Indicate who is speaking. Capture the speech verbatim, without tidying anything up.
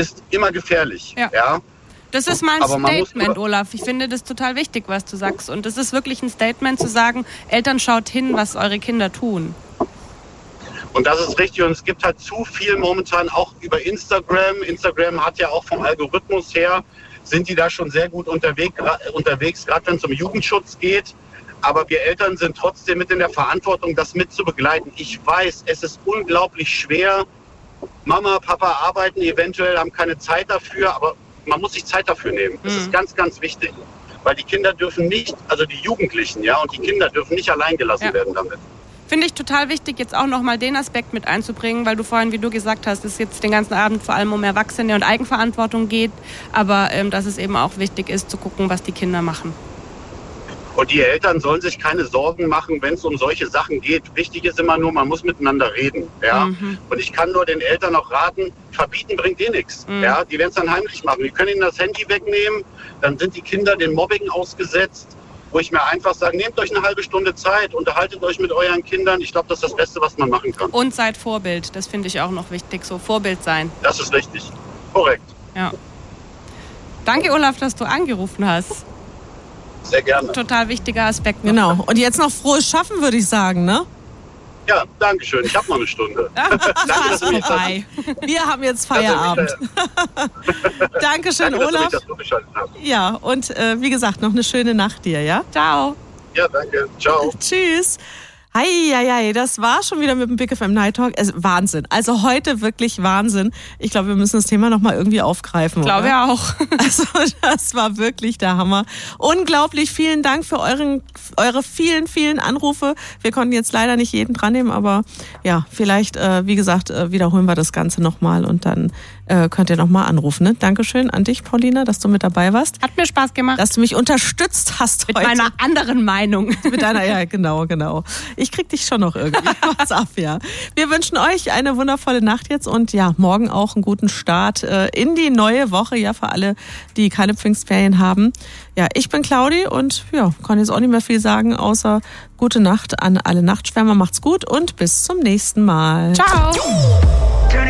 Speaker 1: ist immer gefährlich.
Speaker 2: Ja.
Speaker 1: ja?
Speaker 2: Das ist mal ein
Speaker 1: Aber man
Speaker 2: Statement,
Speaker 1: muss-
Speaker 2: Olaf. Ich finde das total wichtig, was du sagst. Und das ist wirklich ein Statement zu sagen, Eltern, schaut hin, was eure Kinder tun.
Speaker 1: Und das ist richtig. Und es gibt halt zu viel momentan auch über Instagram. Instagram hat ja auch vom Algorithmus her, sind die da schon sehr gut unterwegs, unterwegs gerade wenn es um Jugendschutz geht. Aber wir Eltern sind trotzdem mit in der Verantwortung, das mit zu begleiten. Ich weiß, es ist unglaublich schwer. Mama, Papa arbeiten eventuell, haben keine Zeit dafür, aber man muss sich Zeit dafür nehmen. Das
Speaker 2: Mhm.
Speaker 1: ist ganz, ganz wichtig. Weil die Kinder dürfen nicht, also die Jugendlichen, ja, und die Kinder dürfen nicht allein gelassen
Speaker 2: Ja.
Speaker 1: werden damit.
Speaker 2: Finde ich total wichtig, jetzt auch nochmal den Aspekt mit einzubringen, weil du vorhin, wie du gesagt hast, es jetzt den ganzen Abend vor allem um Erwachsene und Eigenverantwortung geht, aber ähm, dass es eben auch wichtig ist, zu gucken, was die Kinder machen.
Speaker 1: Und die Eltern sollen sich keine Sorgen machen, wenn es um solche Sachen geht. Wichtig ist immer nur, man muss miteinander reden. Ja?
Speaker 2: Mhm.
Speaker 1: Und ich kann nur den Eltern auch raten, verbieten bringt eh nichts.
Speaker 2: Mhm.
Speaker 1: Ja? Die werden es dann heimlich machen. Die können ihnen das Handy wegnehmen, dann sind die Kinder dem Mobbing ausgesetzt, wo ich mir einfach sage, nehmt euch eine halbe Stunde Zeit, unterhaltet euch mit euren Kindern. Ich glaube, das ist das Beste, was man machen kann.
Speaker 2: Und seid Vorbild, das finde ich auch noch wichtig, so Vorbild sein.
Speaker 1: Das ist richtig. Korrekt.
Speaker 2: Ja. Danke, Olaf, dass du angerufen hast.
Speaker 1: Sehr gerne.
Speaker 2: Total wichtiger Aspekt. noch.
Speaker 3: Genau. Und jetzt noch frohes Schaffen, würde ich sagen, ne?
Speaker 1: Ja, danke schön. Ich habe noch eine Stunde. Danke, dass du mich
Speaker 3: Vorbei. Wir haben jetzt Feierabend. Dankeschön,
Speaker 1: Danke, dass du mich
Speaker 3: Olaf.
Speaker 1: dazu geschaltet hast.
Speaker 3: Ja, und äh, wie gesagt, noch eine schöne Nacht dir, ja?
Speaker 2: Ciao.
Speaker 1: Ja, danke. Ciao.
Speaker 3: Tschüss. Heieiei, das war schon wieder mit dem Big F M Night Talk. Es, Wahnsinn. Also heute wirklich Wahnsinn. Ich glaube, wir müssen das Thema nochmal irgendwie aufgreifen.
Speaker 2: Ich glaube
Speaker 3: oder?
Speaker 2: ja auch.
Speaker 3: Also das war wirklich der Hammer. Unglaublich, vielen Dank für euren, eure vielen, vielen Anrufe. Wir konnten jetzt leider nicht jeden dran nehmen, aber ja, vielleicht, äh, wie gesagt, äh, wiederholen wir das Ganze nochmal und dann äh, könnt ihr nochmal anrufen. Ne? Dankeschön an dich, Paulina, dass du mit dabei warst.
Speaker 2: Hat mir Spaß gemacht.
Speaker 3: Dass du mich unterstützt hast
Speaker 2: Mit
Speaker 3: heute.
Speaker 2: meiner anderen Meinung.
Speaker 3: Mit deiner, ja, genau, genau. Ich krieg dich schon noch irgendwie was ab, ja. Wir wünschen euch eine wundervolle Nacht jetzt und ja, morgen auch einen guten Start äh, in die neue Woche, ja, für alle, die keine Pfingstferien haben. Ja, ich bin Claudi und ja, kann jetzt auch nicht mehr viel sagen, außer gute Nacht an alle Nachtschwärmer. Macht's gut und bis zum nächsten Mal.
Speaker 2: Ciao.